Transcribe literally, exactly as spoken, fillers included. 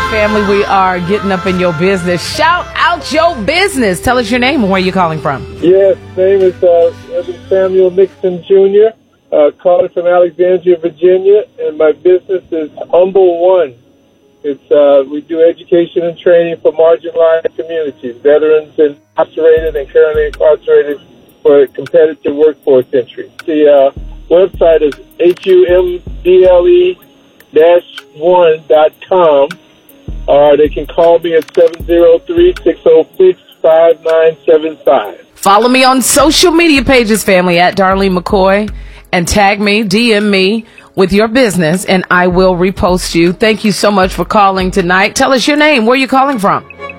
family, we are getting up in your business. Shout out your business. Tell us your name and where you're calling from. Yes, name is uh, Reverend Samuel Nixon Junior Uh, calling from Alexandria, Virginia, and my business is Humble One. It's uh, we do education and training for marginalized communities, veterans incarcerated and currently incarcerated for competitive workforce entry. The uh, website is humdle one dot com, or they can call me at seven zero three, six zero six, five nine seven five. Follow me on social media pages, family, at Darlene McCoy, and tag me, D M me with your business, and I will repost you. Thank you so much for calling tonight. Tell us your name. Where are you calling from?